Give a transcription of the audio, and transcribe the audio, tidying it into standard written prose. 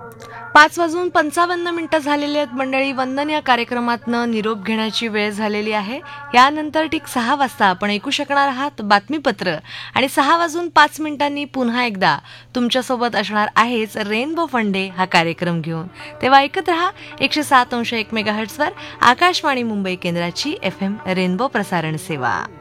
5:55 झालेले आहेत मंडळी. वंदन या कार्यक्रमातनं निरोप घेण्याची वेळ झालेली आहे. यानंतर ठीक 6 वाजता आपण ऐकू शकणार आहात बातमीपत्र आणि 6:05 पुन्हा एकदा तुमच्यासोबत असणार आहेच रेनबो फंडे हा कार्यक्रम घेऊन. तेव्हा ऐकत रहा 107.1 मेगाहर्ट्झवर आकाशवाणी मुंबई केंद्राची FM रेनबो प्रसारण सेवा.